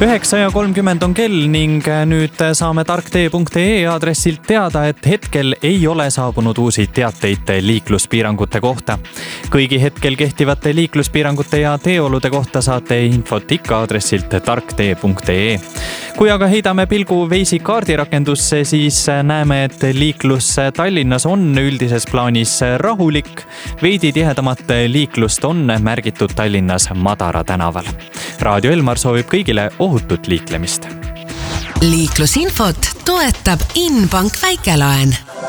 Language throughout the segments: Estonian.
9:30 on kell ning nüüd saame tarktee.ee aadressilt teada, et hetkel ei ole saabunud uusi teateid liikluspiirangute kohta. Kõigi hetkel kehtivate liikluspiirangute ja teeolude kohta saate infot ikka aadressilt tarktee.ee. Kui aga heidame pilgu Waze'i kaardirakendusse, siis näeme, et liiklus Tallinnas on üldises plaanis rahulik. Veidi tihedamat liiklust on märgitud Tallinnas Madara tänaval. Raadio Elmar soovib kõigile ohutut liiklemist. Liiklusinfot toetab Inbank Väikelaen.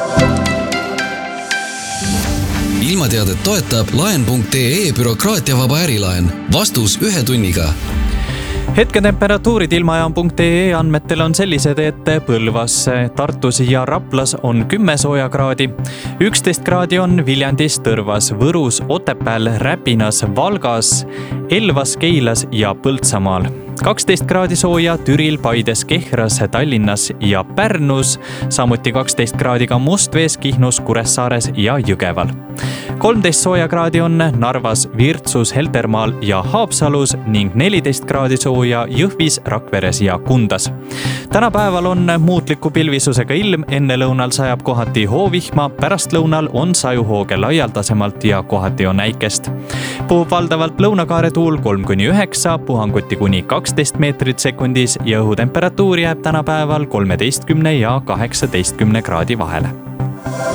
Ilmateadet toetab laen.ee bürokraatiavaba ärilaen. Vastus 1 tunniga. Hetketemperatuurid ilmajaam.ee andmetel on sellised, et Põlvas, Tartus ja Raplas on 10 soojakraadi, 11 kraadi on Viljandis, Tõrvas, Võrus, Otepääl, Räpinas, Valgas, Elvas, Keilas ja Põltsamaal. 12 kraadi sooja Türil, Paides, Kehras, Tallinnas ja Pärnus, samuti 12 kraadi ka Mustvees, Kihnus, Kuressaares ja Jõgeval. 13 sooja kraadi on Narvas, Virtsus, Heltermaal ja Haapsalus ning 14 kraadi sooja Jõhvis, Rakveres ja Kundas. Tänapäeval on muutliku pilvisusega ilm, enne lõunal sajab kohati hoovihma, pärast lõunal on sajuhooge laialdasemalt ja kohati on äikest. Puhub valdavalt lõunakaare tuul 3-9, puhanguti kuni 12 meetrit sekundis ja õhutemperatuur jääb tänapäeval 13 ja 18 kraadi vahele.